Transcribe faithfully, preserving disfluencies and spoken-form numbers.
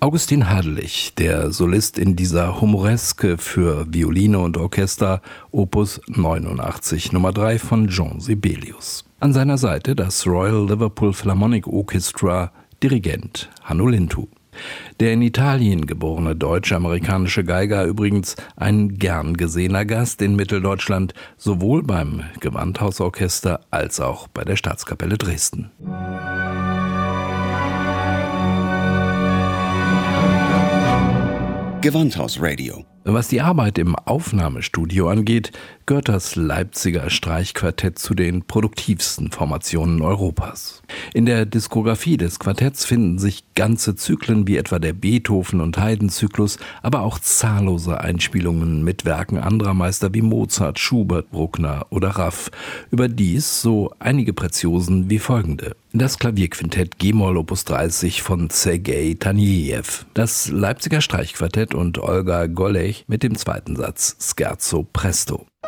Augustin Hadelich, der Solist in dieser Humoreske für Violine und Orchester, Opus neunundachtzig, Nummer drei von Jean Sibelius. An seiner Seite das Royal Liverpool Philharmonic Orchestra, Dirigent Hanno Lintu. Der in Italien geborene deutsch-amerikanische Geiger, übrigens ein gern gesehener Gast in Mitteldeutschland, sowohl beim Gewandhausorchester als auch bei der Staatskapelle Dresden. Gewandhaus-Radio. Was die Arbeit im Aufnahmestudio angeht, gehört das Leipziger Streichquartett zu den produktivsten Formationen Europas. In der Diskografie des Quartetts finden sich ganze Zyklen wie etwa der Beethoven- und Haydn-Zyklus, aber auch zahllose Einspielungen mit Werken anderer Meister wie Mozart, Schubert, Bruckner oder Raff. Überdies so einige Preziosen wie folgende: Das Klavierquintett G-Moll Opus dreißig von Sergei Tanejew, das Leipziger Streichquartett und Olga Golech mit dem zweiten Satz Scherzo Presto.